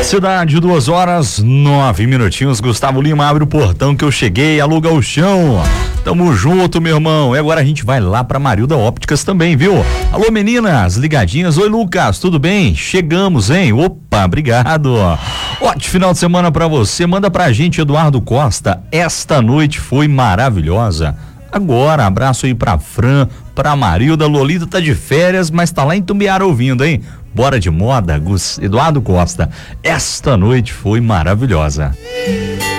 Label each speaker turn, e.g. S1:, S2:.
S1: Cidade, 2h09. Gustavo Lima, abre o portão que eu cheguei, aluga o chão. Tamo junto, meu irmão. E agora a gente vai lá pra Marilda Ópticas também, viu? Alô, meninas, ligadinhas. Oi, Lucas, tudo bem? Chegamos, hein? Opa, obrigado. Ótimo final de semana pra você. Manda pra gente, Eduardo Costa. Esta noite foi maravilhosa. Agora, abraço aí pra Fran, pra Marilda. Lolita tá de férias, mas tá lá em Tumbiara ouvindo, hein? Bora de moda, Eduardo Costa. Esta noite foi maravilhosa.